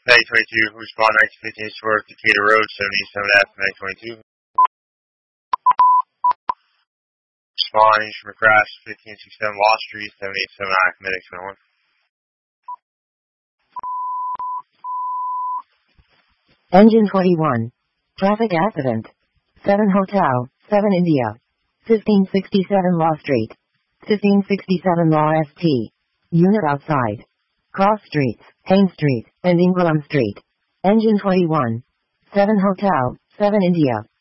May 22, respond 1915 Eastward, Decatur Road, 77F, May 22. Respond, instrument crash, 1567 Wall Street, 7879, Medic 21. Engine 21. Traffic accident. 7 Hotel, 7 India. 1567 Law Street. 1567 Law ST. Unit outside. Cross Streets, Haines Street, and Ingram Street. Engine 21. 7 Hotel, 7 India.